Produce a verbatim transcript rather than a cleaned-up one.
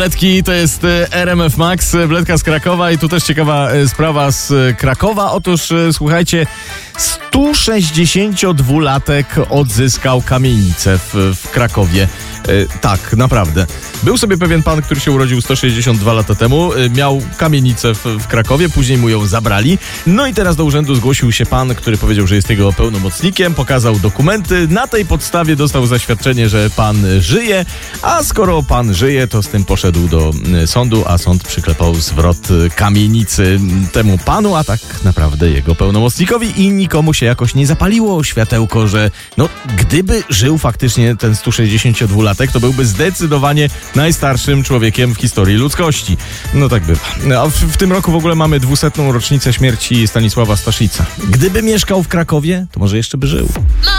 Bledki, to jest R M F Max, Bledka z Krakowa i tu też ciekawa sprawa z Krakowa. Otóż słuchajcie, sto sześćdziesięciodwulatek odzyskał kamienicę w, w Krakowie. E, tak, naprawdę. Był sobie pewien pan, który się urodził sto sześćdziesiąt dwa lata temu, e, miał kamienicę w, w Krakowie, później mu ją zabrali. No i teraz do urzędu zgłosił się pan, który powiedział, że jest jego pełnomocnikiem, pokazał dokumenty. Na tej podstawie dostał zaświadczenie, że pan żyje, a skoro pan żyje, to z tym poszedł do sądu, a sąd przyklepał zwrot kamienicy temu panu, a tak naprawdę jego pełnomocnikowi i nikomu się jakoś nie zapaliło światełko, że no gdyby żył faktycznie ten sto sześćdziesięciodwulatek, to byłby zdecydowanie najstarszym człowiekiem w historii ludzkości. No tak bywa. A w, w tym roku w ogóle mamy dwusetną rocznicę śmierci Stanisława Staszica. Gdyby mieszkał w Krakowie, to może jeszcze by żył.